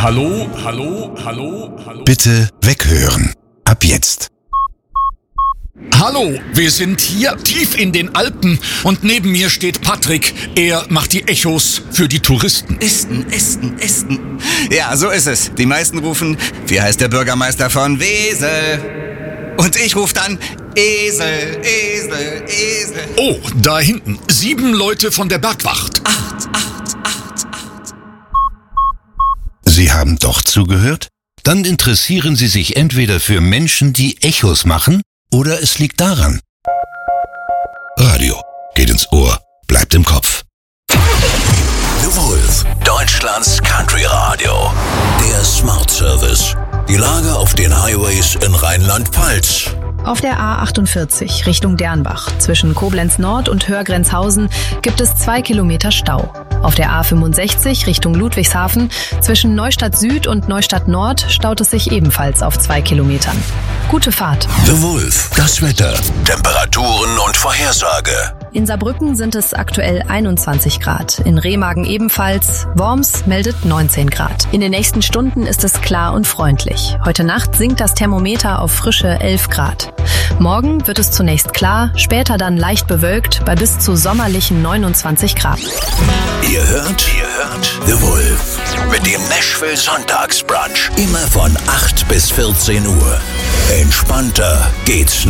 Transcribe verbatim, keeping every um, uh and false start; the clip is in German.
Hallo, hallo, hallo, hallo. Bitte weghören. Ab jetzt. Hallo, wir sind hier tief in den Alpen und neben mir steht Patrick. Er macht die Echos für die Touristen. Esten, Esten, Esten. Ja, so ist es. Die meisten rufen, wie heißt der Bürgermeister von Wesel? Und ich rufe dann, Esel, Esel, Esel. Oh, da hinten. Sieben Leute von der Bergwacht. Acht, acht, acht, acht. Sie haben doch zugehört? Dann interessieren Sie sich entweder für Menschen, die Echos machen, oder es liegt daran. Radio geht ins Ohr, bleibt im Kopf. The Wolf, Deutschlands Country Radio. Der Smart Service. Die Lage auf den Highways in Rheinland-Pfalz. Auf der A achtundvierzig Richtung Dernbach zwischen Koblenz Nord und Hörgrenzhausen gibt es zwei Kilometer Stau. Auf der A fünfundsechzig Richtung Ludwigshafen zwischen Neustadt Süd und Neustadt Nord staut es sich ebenfalls auf zwei Kilometern. Gute Fahrt. The Wolf, das Wetter, Temperaturen und Vorhersage. In Saarbrücken sind es aktuell einundzwanzig Grad, in Remagen ebenfalls, Worms meldet neunzehn Grad. In den nächsten Stunden ist es klar und freundlich. Heute Nacht sinkt das Thermometer auf frische elf Grad. Morgen wird es zunächst klar, später dann leicht bewölkt bei bis zu sommerlichen neunundzwanzig Grad. Ihr hört, ihr hört The Wolf mit dem Nashville Sonntagsbrunch. Immer von acht bis vierzehn Uhr. Entspannter geht's nicht.